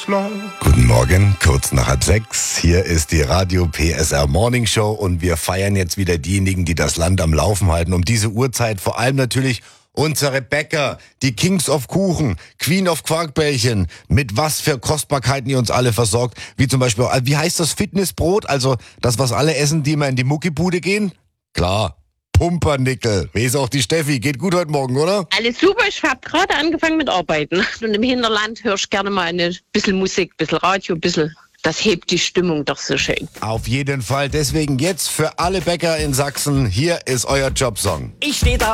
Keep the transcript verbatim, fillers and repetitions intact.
Guten Morgen, kurz nach halb sechs. Hier ist die Radio P S R Morning Show und wir feiern jetzt wieder diejenigen, die das Land am Laufen halten. Um diese Uhrzeit vor allem natürlich unsere Bäcker, die Kings of Kuchen, Queen of Quarkbällchen, mit was für Kostbarkeiten ihr uns alle versorgt. Wie zum Beispiel, wie heißt das Fitnessbrot? Also das, was alle essen, die immer in die Muckibude gehen? Klar. Pumpernickel. Wie ist auch die Steffi? Geht gut heute Morgen, oder? Alles super, ich habe gerade angefangen mit Arbeiten. Und im Hinterland höre ich gerne mal ein bisschen Musik, ein bisschen Radio, ein bisschen. Das hebt die Stimmung doch so schön. Auf jeden Fall. Deswegen jetzt für alle Bäcker in Sachsen, hier ist euer Jobsong. Ich stehe da